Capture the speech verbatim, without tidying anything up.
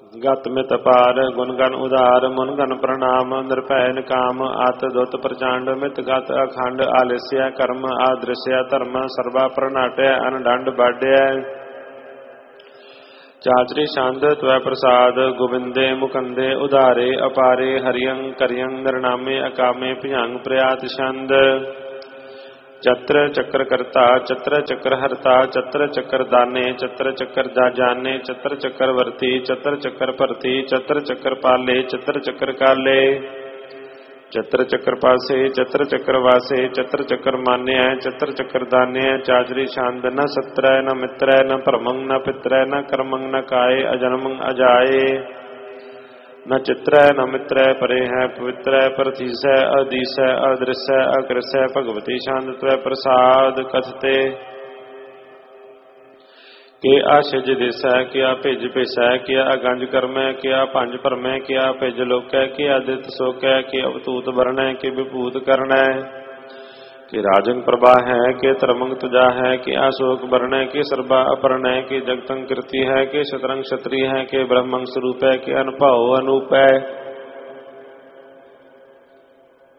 गत मित पार गुण गण उदार मुन गण प्रणाम निरभय निकाम आत दुत प्रचंड मित गत अखंड आलिस्या कर्म आदृश्य धर्म सर्वा प्रनाट्य अनडंड बाड्य चाचरी छंद त्वै प्रसाद गोविंदे मुकंदे उदारे अपारे हरियं करियं निर्नामे अकामे भुजंग प्रयात छंद चत्र चक्र करता चत्र चक्र हरता चत्र चक्र दाने चत्र चक्र जा जाने चत्र चक्र वर्ती चत्र चक्र भरती चत्र चक्र पाले चत्र चक्र काले चत्र चक्र पासे चत्र चक्र वासे चत्र चक्र मान्य चत्र चक्र दान्य चाचरी छंद न सत्र न मित्र न परमंग न पित्र न कर्मंग न काय अजन्मंग अजाए न चित्र न मित्र परे है पवित्र प्रतीस अदीस अदृश्य अकृस भगवती छंद त्वै प्रसाद कथते के आशिज देस क्या भिज भिस क्या अगंज कर्म क्या पंज भरम क्या भिज लोक क्या अदित सोक कि अवतूत वरण कि विभूत करण कि राजंग प्रभा है कि तरमंग तुजा है कि अशोक वर्ण कि सर्वा अपर्ण है कि जगतंग कृति है कि शतरंग क्षत्रिय है कि ब्रह्मंग स्वरूप है कि अनुभव अनूप है